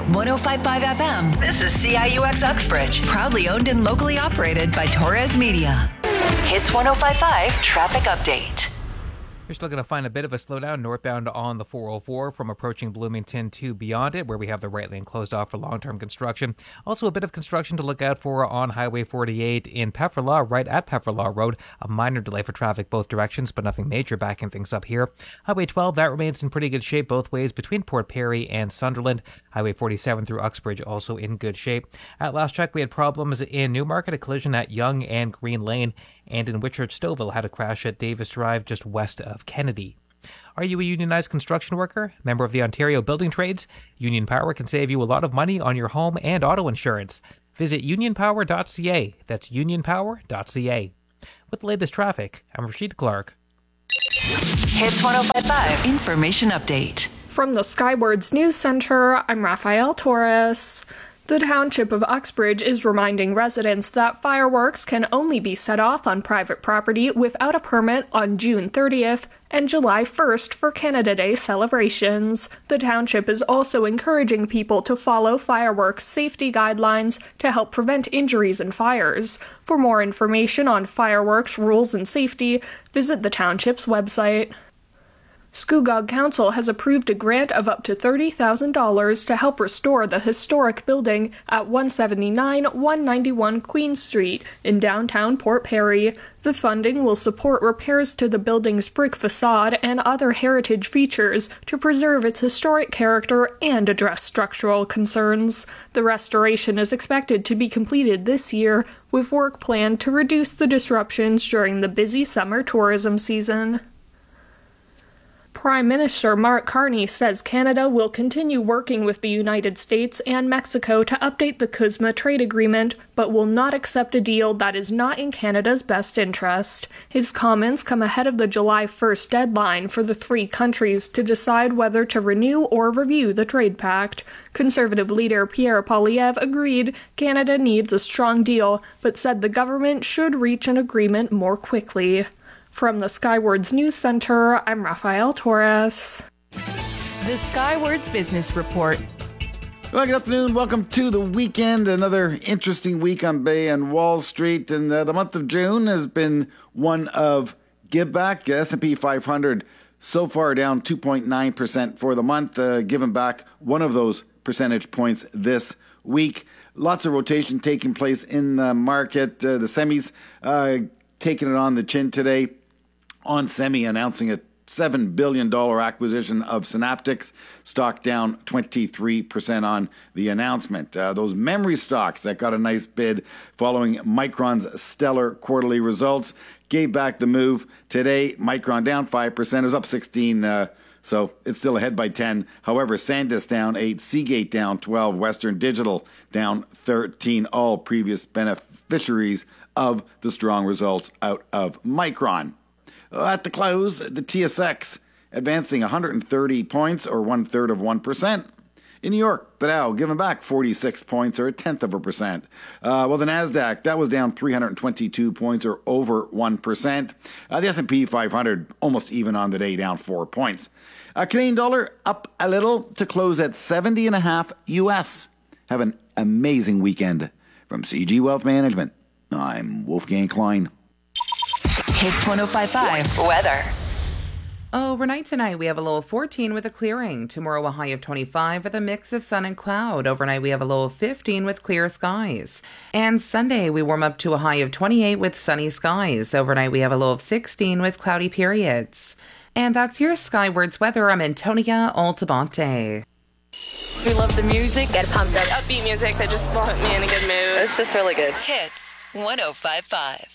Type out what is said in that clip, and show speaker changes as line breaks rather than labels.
at 105.5 FM. This is CIUX Uxbridge, proudly owned and locally operated by Torres Media. Hits 105.5 traffic update.
You're still going to find a bit of a slowdown northbound on the 404 from approaching Bloomington to beyond it, where we have the right lane closed off for long-term construction. Also, a bit of construction to look out for on Highway 48 in Pefferlaw, right at Pefferlaw Road. A minor delay for traffic both directions, but nothing major backing things up here. Highway 12, that remains in pretty good shape both ways between Port Perry and Sunderland. Highway 47 through Uxbridge also in good shape. At last check, we had problems in Newmarket, a collision at Yonge and Green Lane, and in Whitchurch, Stouffville had a crash at Davis Drive just west of Kennedy. Are you a unionized construction worker? Member of the Ontario Building Trades? Union Power can save you a lot of money on your home and auto insurance. Visit unionpower.ca. That's unionpower.ca. With the latest traffic, I'm Rashid Clark.
Hits 105.5 Information Update.
From the Skywards News Center, I'm Rafael Torres. The Township of Uxbridge is reminding residents that fireworks can only be set off on private property without a permit on June 30th and July 1st for Canada Day celebrations. The township is also encouraging people to follow fireworks safety guidelines to help prevent injuries and fires. For more information on fireworks rules and safety, visit the township's website. Scugog Council has approved a grant of up to $30,000 to help restore the historic building at 179-191 Queen Street in downtown Port Perry. The funding will support repairs to the building's brick facade and other heritage features to preserve its historic character and address structural concerns. The restoration is expected to be completed this year, with work planned to reduce the disruptions during the busy summer tourism season. Prime Minister Mark Carney says Canada will continue working with the United States and Mexico to update the CUSMA trade agreement, but will not accept a deal that is not in Canada's best interest. His comments come ahead of the July 1st deadline for the three countries to decide whether to renew or review the trade pact. Conservative leader Pierre Poilievre agreed Canada needs a strong deal, but said the government should reach an agreement more quickly. From the Skywards News Center, I'm Rafael Torres.
The Skywards Business Report.
Well, good afternoon. Welcome to the weekend. Another interesting week on Bay and Wall Street. And the month of June has been one of give back. S&P 500 so far down 2.9% for the month, giving back one of those percentage points this week. Lots of rotation taking place in the market. The semis taking it on the chin today. On Semi announcing a $7 billion acquisition of Synaptics, stock down 23% on the announcement. Those memory stocks that got a nice bid following Micron's stellar quarterly results gave back the move. Today, Micron down 5%. It was up 16, so it's still ahead by 10. However, SanDisk down 8, Seagate down 12, Western Digital down 13, all previous beneficiaries of the strong results out of Micron. At the close, the TSX advancing 130 points or 1/3%. In New York, the Dow giving back 46 points or 0.1%. Well, the NASDAQ, that was down 322 points or over 1%. The S&P 500 almost even on the day, down 4 points. Canadian dollar up a little to close at 70.5 US. Have an amazing weekend. From CG Wealth Management, I'm Wolfgang Klein.
Hits 105.5 weather.
Overnight tonight, we have a low of 14 with a clearing. Tomorrow, a high of 25 with a mix of sun and cloud. Overnight, we have a low of 15 with clear skies. And Sunday, we warm up to a high of 28 with sunny skies. Overnight, we have a low of 16 with cloudy periods. And that's your Skywards weather. I'm Antonia Altabante.
We love the music. Get pumped up. Upbeat music that just put me in a good mood. It's just really good.
Hits 105.5.